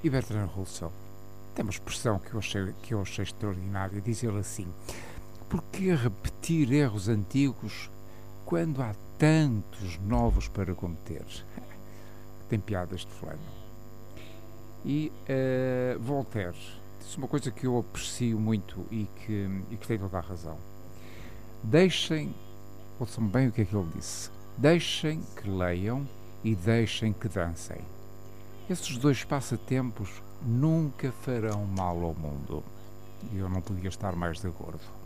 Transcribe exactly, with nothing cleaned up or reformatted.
E Bertrand Russell tem uma expressão que eu achei, que eu achei extraordinária, diz ele assim: por que repetir erros antigos quando há tantos novos para cometer? Tem piadas de fulano. E uh, Voltaire disse uma coisa que eu aprecio muito e que, e que tem toda a razão. Deixem, ouçam bem o que é que ele disse, deixem que leiam e deixem que dancem. Esses dois passatempos nunca farão mal ao mundo. E eu não podia estar mais de acordo.